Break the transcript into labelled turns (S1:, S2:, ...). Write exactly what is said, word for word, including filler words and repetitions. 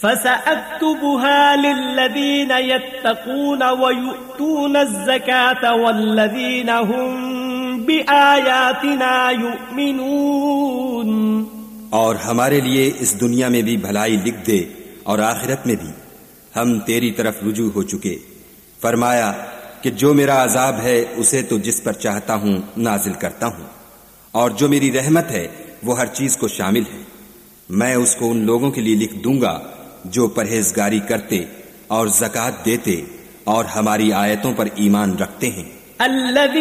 S1: फसअक्तुबुहा लिल्लज़ीना यत्तक़ून व यु'तून अज़्ज़कात वल्लज़ीना हुम बिआयातिना युमिनून।
S2: और हमारे लिए इस दुनिया में भी भलाई लिख दे और आखिरत में भी। हम तेरी तरफ रुजू हो चुके। फरमाया कि जो मेरा अजाब है उसे तो जिस पर चाहता हूं नाजिल करता हूं, और जो मेरी रहमत है वो हर चीज को शामिल है। मैं उसको उन लोगों के लिए लिख दूंगा जो परहेजगारी करते और ज़कात देते और हमारी आयतों पर ईमान रखते हैं।